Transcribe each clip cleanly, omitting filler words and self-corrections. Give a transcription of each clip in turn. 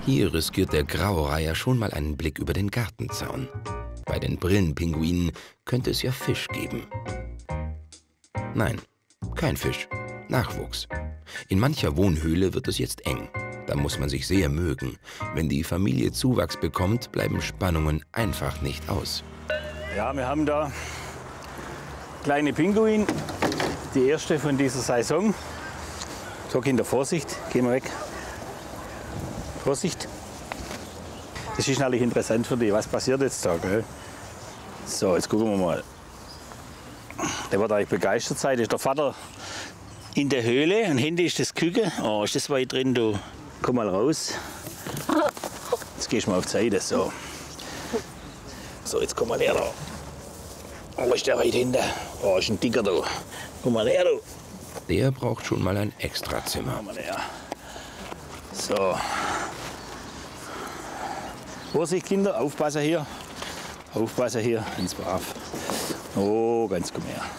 Hier riskiert der Graureiher schon mal einen Blick über den Gartenzaun. Bei den Brillenpinguinen könnte es ja Fisch geben. Nein, kein Fisch. Nachwuchs. In mancher Wohnhöhle wird es jetzt eng. Da muss man sich sehr mögen. Wenn die Familie Zuwachs bekommt, bleiben Spannungen einfach nicht aus. Ja, wir haben da kleine Pinguine, die erste von dieser Saison. So, Kinder, Vorsicht, gehen wir weg. Vorsicht. Das ist natürlich interessant für die. Was passiert jetzt da, gell? So, jetzt gucken wir mal. Der wird eigentlich begeistert sein. Das ist der Vater in der Höhle und hinten ist das Küken. Oh, ist das weit drin, du? Komm mal raus. Jetzt gehst du mal auf die Seite. So, jetzt komm mal her. Da. Oh, ist der weit hinten? Oh, ist ein dicker, du. Komm mal her, du. Der braucht schon mal ein Extrazimmer. Komm mal her. So. Vorsicht, Kinder, aufpassen hier. Aufpassen hier, ganz brav. Oh, ganz komm her.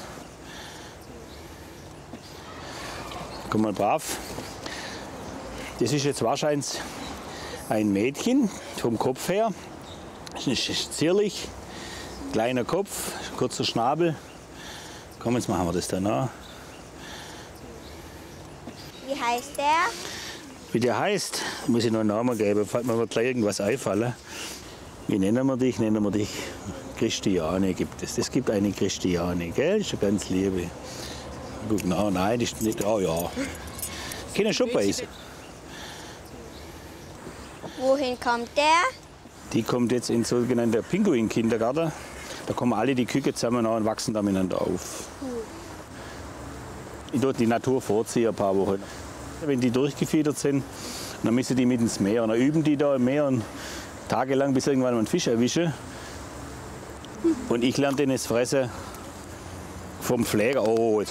Komm mal brav. Das ist jetzt wahrscheinlich ein Mädchen, vom Kopf her. Das ist zierlich, kleiner Kopf, kurzer Schnabel. Komm, jetzt machen wir das dann noch. Wie heißt der? Wie der heißt, muss ich noch einen Namen geben, mir wird gleich irgendwas einfallen. Wie nennen wir dich? Nennen wir dich Christiane gibt es. Es gibt eine Christiane, gell? Das ist eine ganz liebe. Guck nach, nein, das ist nicht, oh ja. Keine schon beißen. Wohin kommt der? Die kommt jetzt in den sogenannten Pinguin-Kindergarten. Da kommen alle die Küken zusammen und wachsen da miteinander auf. Ich tue die Natur vorziehen ein paar Wochen. Wenn die durchgefiedert sind, dann müssen die mit ins Meer. Und dann üben die da im Meer und tagelang, bis irgendwann mal einen Fisch erwischen. Und ich lerne denen das Fressen vom Pfleger. Oh, jetzt